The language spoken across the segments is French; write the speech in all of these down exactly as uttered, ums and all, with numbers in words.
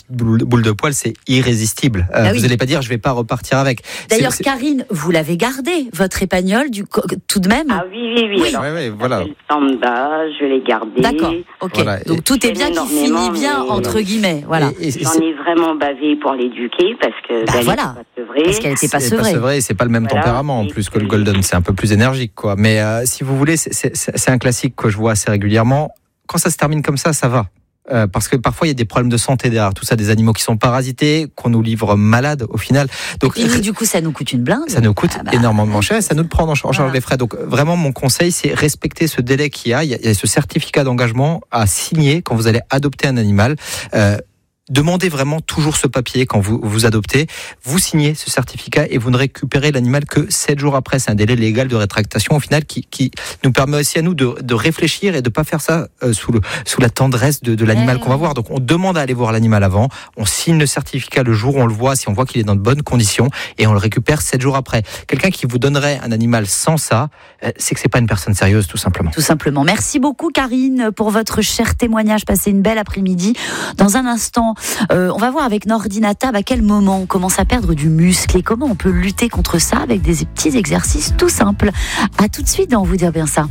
petite boule, boule de poil, c'est irrésistible. Euh, ah vous oui. n'allez pas dire, je vais pas repartir avec. D'ailleurs, c'est, c'est... Karine, vous l'avez gardé, votre épagnole, du co- tout de même. Ah oui, oui, oui. Oui. Alors, Ouais, ouais, voilà. le samba, je l'ai gardé. D'accord, ok. Voilà. Donc tout est J'aime bien qui énormément, finit bien, mais- entre guillemets. Voilà. Et- et J'en c'est- ai vraiment bavé pour l'éduquer parce que Bah ben, elle voilà. était pas sevrée. Parce qu'elle n'était pas c'est sevrée. pas sevré, c'est pas le même Voilà. tempérament en Et plus que le puis- Golden, c'est un peu plus énergique, quoi. Mais euh, si vous voulez, c'est, c'est, c'est un classique que je vois assez régulièrement. Quand ça se termine comme ça, ça va. Euh, parce que parfois il y a des problèmes de santé derrière tout ça, des animaux qui sont parasités, qu'on nous livre malades au final. Donc Et nous, du coup, ça nous coûte une blinde. ça nous coûte Ah bah. énormément cher, et ça nous prend en charge Voilà. les frais. Donc vraiment, mon conseil, c'est respecter ce délai qu'il y a. Il y a, il y a ce certificat d'engagement à signer quand vous allez adopter un animal. Euh, Demandez vraiment toujours ce papier quand vous vous adoptez. Vous signez ce certificat et vous ne récupérez l'animal que sept jours après. C'est un délai légal de rétractation au final qui, qui nous permet aussi à nous de, de réfléchir et de pas faire ça euh, sous, le, sous la tendresse de, de l'animal Ouais. qu'on va voir. Donc on demande à aller voir l'animal avant. On signe le certificat le jour où on le voit, si on voit qu'il est dans de bonnes conditions, et on le récupère sept jours après. Quelqu'un qui vous donnerait un animal sans ça, euh, c'est que c'est pas une personne sérieuse, tout simplement. Tout simplement. Merci beaucoup, Karine, pour votre cher témoignage. Passez une belle après-midi. Dans un instant, euh, on va voir avec Nordine Atab à quel moment on commence à perdre du muscle et comment on peut lutter contre ça avec des petits exercices tout simples. À tout de suite dans Vous dire bien ça.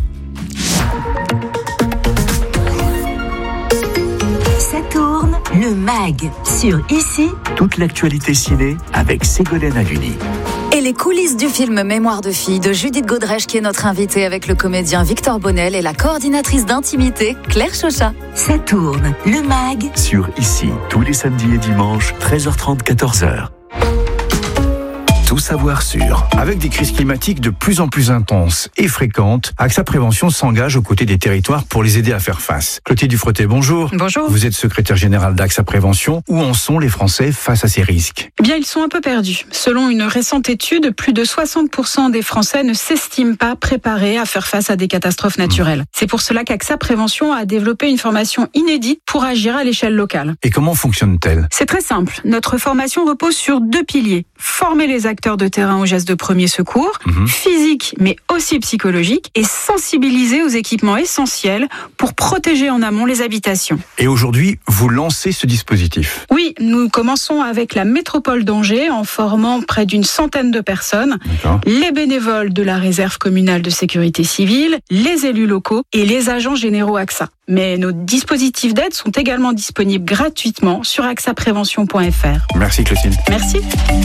Ça tourne, le mag sur Ici. Toute l'actualité ciné avec Ségolène Haluni. Et les coulisses du film Mémoire de fille de Judith Godrèche qui est notre invitée avec le comédien Victor Bonnel et la coordinatrice d'intimité Claire Chauchat. Ça tourne, le mag. Sur Ici, tous les samedis et dimanches, treize heures trente, quatorze heures. Tout savoir sur. Avec des crises climatiques de plus en plus intenses et fréquentes, AXA Prévention s'engage aux côtés des territoires pour les aider à faire face. Clotilde Dufretet, bonjour. Bonjour. Vous êtes secrétaire générale d'AXA Prévention. Où en sont les Français face à ces risques ? Eh bien, ils sont un peu perdus. Selon une récente étude, plus de soixante pour cent des Français ne s'estiment pas préparés à faire face à des catastrophes naturelles. Mmh. C'est pour cela qu'AXA Prévention a développé une formation inédite pour agir à l'échelle locale. Et comment fonctionne-t-elle ? C'est très simple. Notre formation repose sur deux piliers. Former les acteurs de terrain aux gestes de premier secours, mmh. physique mais aussi psychologique, et sensibiliser aux équipements essentiels pour protéger en amont les habitations. Et aujourd'hui, vous lancez ce dispositif ? Oui, nous commençons avec la métropole d'Angers en formant près d'une centaine de personnes, D'accord. les bénévoles de la réserve communale de sécurité civile, les élus locaux et les agents généraux AXA. Mais nos dispositifs d'aide sont également disponibles gratuitement sur axa prévention point f r. Merci Clotilde. Merci.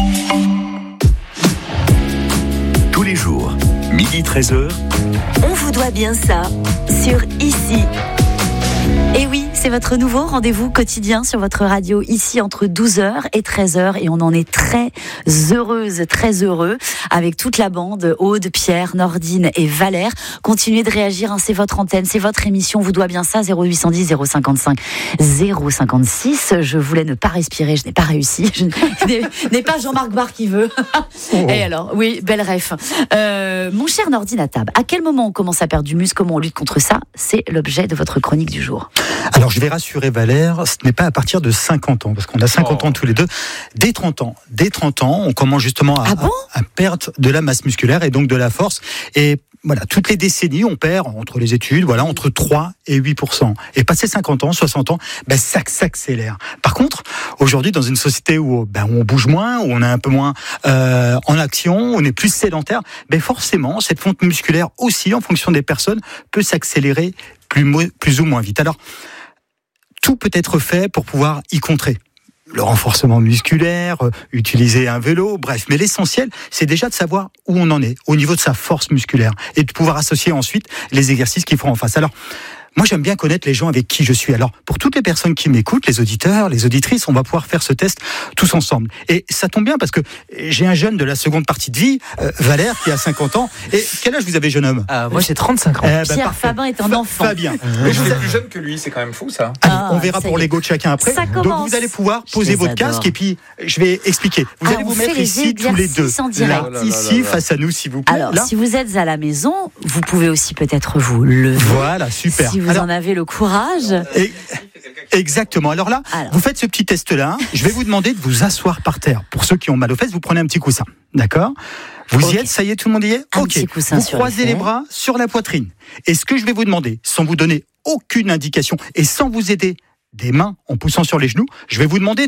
Tous les jours, midi treize heures. On vous doit bien ça sur Ici. Et oui, c'est votre nouveau rendez-vous quotidien sur votre radio ici entre douze heures et treize heures, et on en est très heureuse, très heureux avec toute la bande, Aude, Pierre, Nordine et Valère. Continuez de réagir, hein, c'est votre antenne, c'est votre émission, vous doit bien ça, zéro huit cent dix, zéro cinquante-cinq, zéro cinquante-six. Je voulais ne pas respirer, je n'ai pas réussi, je n'ai, n'ai pas Jean-Marc Barr qui veut. Oh. Et alors, oui, belle ref. Euh, mon cher Nordine Atab, à quel moment on commence à perdre du muscle, comment on lutte contre ça ? C'est l'objet de votre chronique du jour. Alors, je vais rassurer Valère, ce n'est pas à partir de cinquante ans, parce qu'on a cinquante oh. ans tous les deux. Dès trente ans, dès trente ans, on commence justement à, ah bon à, à perdre de la masse musculaire et donc de la force. Et voilà, toutes les décennies, on perd, entre les études, voilà, entre trois et huit pour cent. Et passé cinquante ans, soixante ans, ben, ça s'accélère. Par contre, aujourd'hui, dans une société où, ben, on bouge moins, où on est un peu moins euh, en action, on est plus sédentaire, ben, forcément, cette fonte musculaire aussi, en fonction des personnes, peut s'accélérer plus, plus ou moins vite. Alors, tout peut être fait pour pouvoir y contrer. Le renforcement musculaire, euh, utiliser un vélo, bref. Mais l'essentiel, c'est déjà de savoir où on en est, au niveau de sa force musculaire, et de pouvoir associer ensuite les exercices qu'il faut en face. Alors, moi, j'aime bien connaître les gens avec qui je suis. Alors, pour toutes les personnes qui m'écoutent, les auditeurs, les auditrices, on va pouvoir faire ce test tous ensemble. Et ça tombe bien parce que j'ai un jeune de la seconde partie de vie, euh, Valère, qui a cinquante ans. Et quel âge vous avez, jeune homme ? euh, Moi, j'ai trente-cinq ans. Eh ben, Pierre parfait. Fabin est un enfant. Fabien. Mais je suis plus jeune que lui, c'est quand même fou, ça. Allez, Ah, on verra pour l'ego de chacun après. Ça Donc, commence. vous allez pouvoir Je poser les votre adore. casque et puis je vais expliquer. Vous Ah, allez on vous fait mettre les ici tous les deux. exercices en direct. Là, ici, face à nous, s'il vous plaît. Alors, Là. si vous êtes à la maison, vous pouvez aussi peut-être vous lever. Voilà, super. Si vous Alors, en avez le courage. Et, exactement. Alors là, Alors. vous faites ce petit test-là. Je vais vous demander de vous asseoir par terre. Pour ceux qui ont mal aux fesses, vous prenez un petit coussin. D'accord ? Vous Ok. y êtes ? Ça y est, tout le monde y est ? Un Ok. petit coussin Vous sur croisez les les fesses. bras sur la poitrine. Et ce que je vais vous demander, sans vous donner aucune indication et sans vous aider des mains en poussant sur les genoux, je vais vous demander